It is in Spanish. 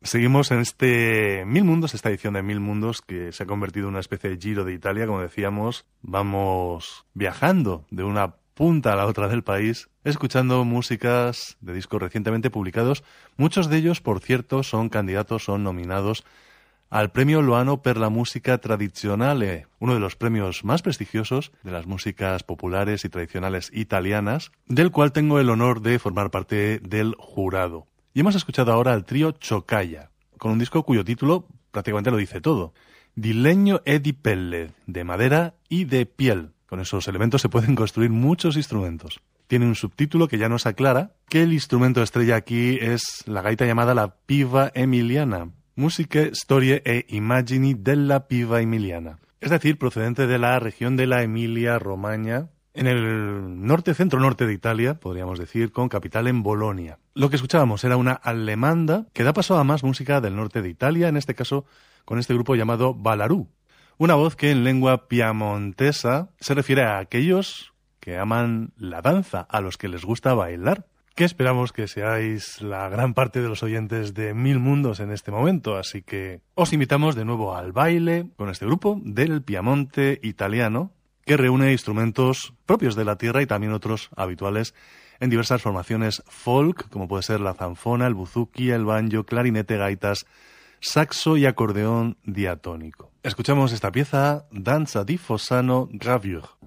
Seguimos en este Mil Mundos, esta edición de Mil Mundos que se ha convertido en una especie de Giro de Italia, como decíamos. Vamos viajando de una punta a la otra del país, escuchando músicas de discos recientemente publicados. Muchos de ellos, por cierto, son candidatos, son nominados al Premio Loano per la Musica Tradizionale, uno de los premios más prestigiosos de las músicas populares y tradicionales italianas, del cual tengo el honor de formar parte del jurado. Y hemos escuchado ahora al trío Cioccaia, con un disco cuyo título prácticamente lo dice todo: Di legno e di pelle, de madera y de piel. Con esos elementos se pueden construir muchos instrumentos. Tiene un subtítulo que ya nos aclara que el instrumento estrella aquí es la gaita llamada la piva emiliana, Musiche, storie e immagini della piva emiliana, es decir, procedente de la región de la Emilia-Romagna, en el norte, centro-norte de Italia, podríamos decir, con capital en Bolonia. Lo que escuchábamos era una alemanda que da paso a más música del norte de Italia, en este caso con este grupo llamado Balarú. Una voz que en lengua piamontesa se refiere a aquellos que aman la danza, a los que les gusta bailar, que esperamos que seáis la gran parte de los oyentes de Mil Mundos en este momento, así que os invitamos de nuevo al baile con este grupo del Piamonte italiano, que reúne instrumentos propios de la tierra y también otros habituales en diversas formaciones folk, como puede ser la zanfona, el buzuki, el banjo, clarinete, gaitas, saxo y acordeón diatónico. Escuchamos esta pieza, Danza di Fossano Gravure.